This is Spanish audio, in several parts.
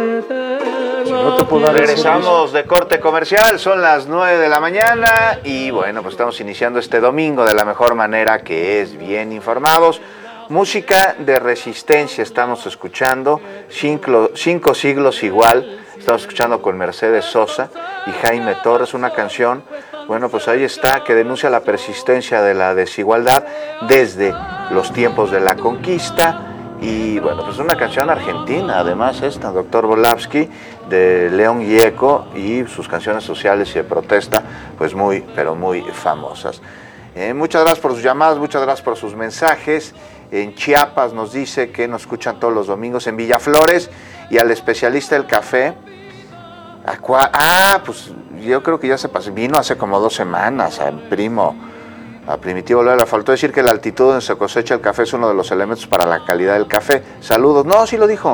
Si no te puedo dar el Regresamos de corte comercial, son las 9 de la mañana y bueno, pues estamos iniciando este domingo de la mejor manera, que es bien informados. Música de resistencia estamos escuchando, cinco siglos igual, estamos escuchando con Mercedes Sosa y Jaime Torres, una canción, bueno, pues ahí está, que denuncia la persistencia de la desigualdad desde los tiempos de la conquista. Y bueno, pues una canción argentina, además esta, Dr. Volavsky, de León Gieco, y sus canciones sociales y de protesta, pues muy, pero muy famosas. Muchas gracias por sus llamadas, muchas gracias por sus mensajes. En Chiapas nos dice que nos escuchan todos los domingos en Villaflores, y al especialista del café, pues yo creo que ya se pasó, vino hace como 2 semanas, a Primitivo le faltó decir que la altitud donde se cosecha el café es uno de los elementos para la calidad del café. Saludos. No, sí lo dijo.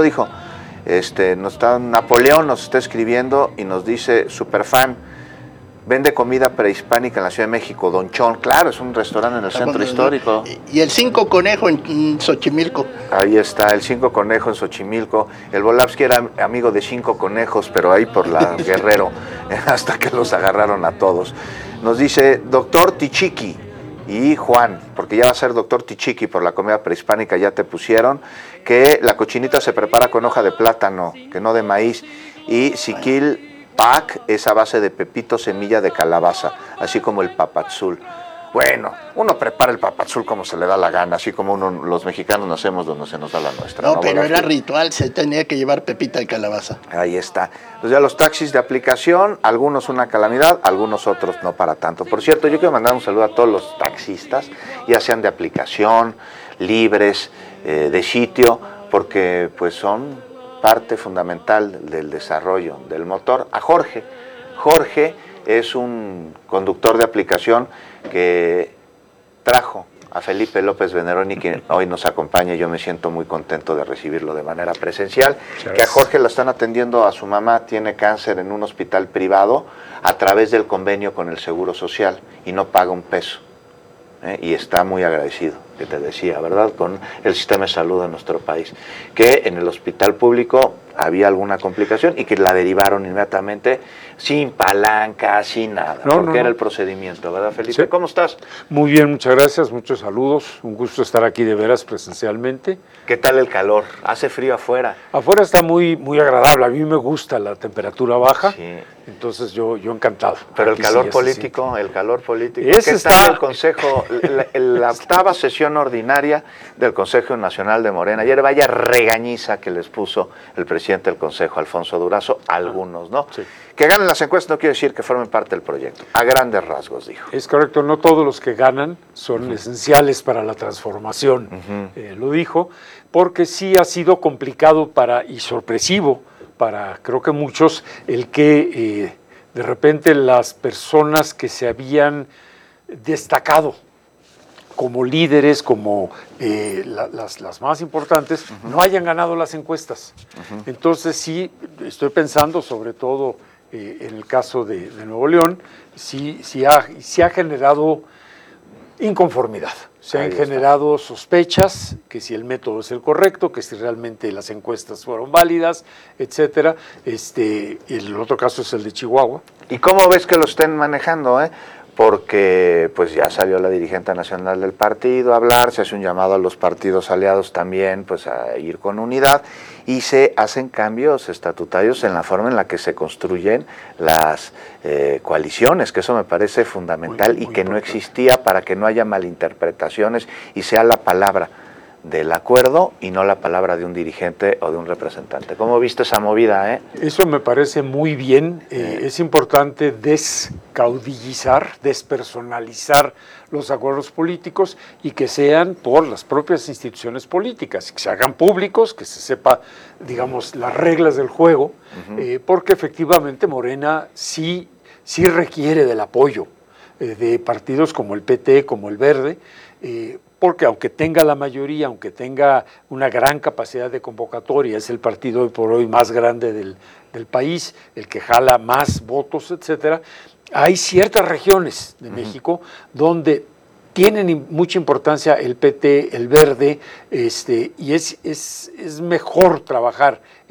Napoleón nos está escribiendo y nos dice, superfan, vende comida prehispánica en la Ciudad de México, Don Chon. Claro, es un restaurante en el centro histórico. Y el 5 Conejo en Xochimilco. Ahí está, el 5 Conejo en Xochimilco. El Volavsky era amigo de 5 conejos, pero ahí por la Guerrero, hasta que los agarraron a todos. Nos dice Doctor Tichiqui y Juan, porque ya va a ser Doctor Tichiqui por la comida prehispánica, ya te pusieron, que la cochinita se prepara con hoja de plátano, que no de maíz, y siquil pac es a base de pepito, semilla de calabaza, así como el papadzul. Bueno, uno prepara el papadzul como se le da la gana, así como los mexicanos nacemos donde se nos da la nuestra. No, pero era ritual, se tenía que llevar pepita de calabaza. Ahí está. Entonces ya los taxis de aplicación, algunos una calamidad, algunos otros no para tanto. Por cierto, yo quiero mandar un saludo a todos los taxistas, ya sean de aplicación, libres, de sitio, porque pues son parte fundamental del desarrollo del motor. A Jorge es un conductor de aplicación que trajo a Felipe López Veneroni, que hoy nos acompaña, y yo me siento muy contento de recibirlo de manera presencial. Que a Jorge lo están atendiendo, a su mamá tiene cáncer en un hospital privado a través del convenio con el Seguro Social y no paga un peso. Y está muy agradecido, que te decía, ¿verdad?, con el sistema de salud de nuestro país, que en el hospital público había alguna complicación y que la derivaron inmediatamente, sin palanca, sin nada, porque era el procedimiento, ¿verdad, Felipe? Sí. ¿Cómo estás? Muy bien, muchas gracias, muchos saludos, un gusto estar aquí de veras presencialmente. ¿Qué tal el calor? ¿Hace frío afuera? Afuera está muy, muy agradable, a mí me gusta la temperatura baja, sí. Entonces yo encantado. Pero el calor político, ¿qué tal el Consejo, la octava sesión ordinaria del Consejo Nacional de Morena? Ayer vaya regañiza que les puso el presidente del Consejo, Alfonso Durazo, algunos, ¿no? Sí. Que ganen las encuestas no quiere decir que formen parte del proyecto, a grandes rasgos, dijo. Es correcto, no todos los que ganan son esenciales para la transformación, lo dijo, porque sí ha sido complicado y sorpresivo para, creo que muchos, el que de repente las personas que se habían destacado como líderes, como las más importantes, no hayan ganado las encuestas. Entonces sí, estoy pensando sobre todo en el caso de Nuevo León, sí ha generado inconformidad. Se han generado sospechas que si el método es el correcto, que si realmente las encuestas fueron válidas, etcétera. El otro caso es el de Chihuahua. ¿Y cómo ves que lo estén manejando, Porque pues ya salió la dirigente nacional del partido a hablar, se hace un llamado a los partidos aliados también pues a ir con unidad, y se hacen cambios estatutarios en la forma en la que se construyen las coaliciones, que eso me parece fundamental muy y que importante. No existía, para que no haya malinterpretaciones y sea la palabra del acuerdo y no la palabra de un dirigente o de un representante. ¿Cómo viste esa movida, Eso me parece muy bien. Es importante descaudillizar, despersonalizar los acuerdos políticos y que sean por las propias instituciones políticas, que se hagan públicos, que se sepa, digamos, las reglas del juego, porque efectivamente Morena sí requiere del apoyo de partidos como el PT, como el Verde, porque aunque tenga la mayoría, aunque tenga una gran capacidad de convocatoria, es el partido hoy por hoy más grande del país, el que jala más votos, etcétera, hay ciertas regiones de México donde tienen mucha importancia el PT, el Verde, y es mejor trabajar